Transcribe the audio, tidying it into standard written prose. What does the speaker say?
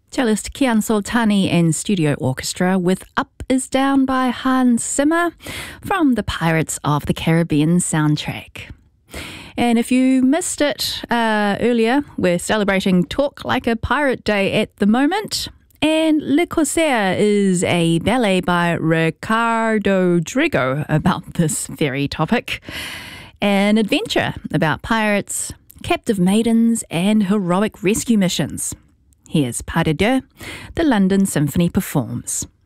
Cellist Kian Soltani and Studio Orchestra with Up is Down by Hans Zimmer from the Pirates of the Caribbean soundtrack. And if you missed it earlier, we're celebrating Talk Like a Pirate Day at the moment. And Le Corsaire is a ballet by Ricardo Drigo about this very topic. An adventure about pirates, captive maidens, and heroic rescue missions. Here's Pas de Deux, the London Symphony performs.